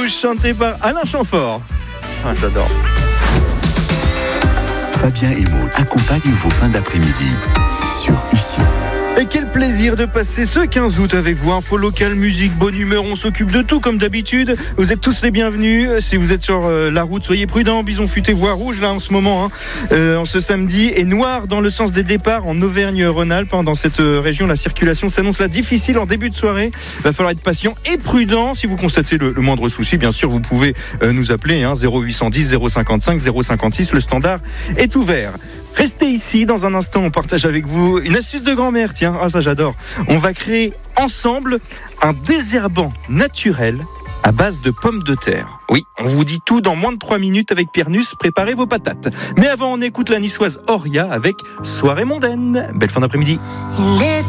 Rouge, chanté par Alain Chamfort. Ah, j'adore. Fabien et Maud accompagnent vos fins d'après-midi sur Ici. Et quel plaisir de passer ce 15 août avec vous. Info locale, musique, bonne humeur, on s'occupe de tout comme d'habitude. Vous êtes tous les bienvenus. Si vous êtes sur la route, soyez prudents. Bison futé, voie rouge là en ce moment, en ce samedi. Et noir dans le sens des départs en Auvergne-Rhône-Alpes. Dans cette région, la circulation s'annonce là difficile en début de soirée. Il va falloir être patient et prudent. Si vous constatez le moindre souci, bien sûr, vous pouvez nous appeler 0810 055 056. Le standard est ouvert. Restez ici, dans un instant, on partage avec vous une astuce de grand-mère, tiens, ça j'adore. On va créer ensemble un désherbant naturel à base de pommes de terre. Oui, on vous dit tout dans moins de 3 minutes avec Pierre Nuss, préparez vos patates. Mais avant, on écoute la niçoise Auria avec Soirée mondaine. Belle fin d'après-midi. Il est